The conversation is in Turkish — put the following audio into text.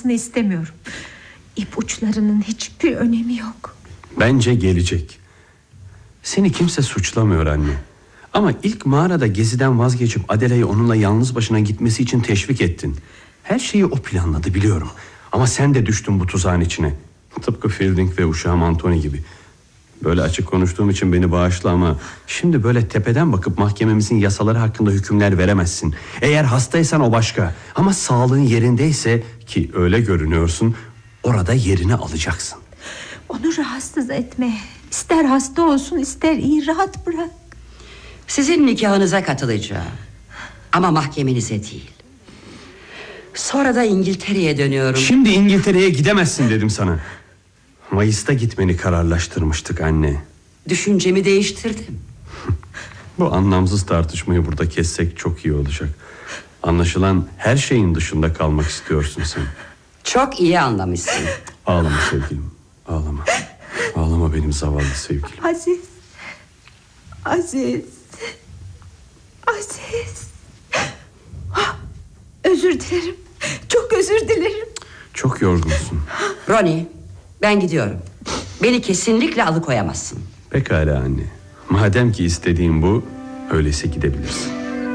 olmasını istemiyorum. İpuçlarının hiçbir önemi yok. Bence gelecek. Seni kimse suçlamıyor anne. Ama ilk mağarada geziden vazgeçip Adele'yi onunla yalnız başına gitmesi için teşvik ettin. Her şeyi o planladı biliyorum. Ama sen de düştün bu tuzağın içine. Tıpkı Fielding ve uşağım Anthony gibi. Böyle açık konuştuğum için beni bağışla ama şimdi böyle tepeden bakıp mahkememizin yasaları hakkında hükümler veremezsin. Eğer hastaysan o başka. Ama sağlığın yerindeyse, ki öyle görünüyorsun, orada yerini alacaksın. Onu rahatsız etme. İster hasta olsun ister iyi, rahat bırak. Sizin nikahınıza katılacağım. Ama mahkemenize değil. Sonra da İngiltere'ye dönüyorum. Şimdi İngiltere'ye gidemezsin dedim sana. Mayıs'ta gitmeni kararlaştırmıştık anne. Düşüncemi değiştirdim. Bu anlamsız tartışmayı burada kessek çok iyi olacak. Anlaşılan her şeyin dışında kalmak istiyorsun sen. Çok iyi anlamışsın. Ağlama sevgilim, ağlama. Ağlama benim zavallı sevgilim. Aziz. Aziz. Aziz. Özür dilerim. Çok özür dilerim. Çok yorgunsun. Ronnie, ben gidiyorum. Beni kesinlikle alıkoyamazsın. Pekala anne. Madem ki istediğin bu, öyleyse gidebilirsin.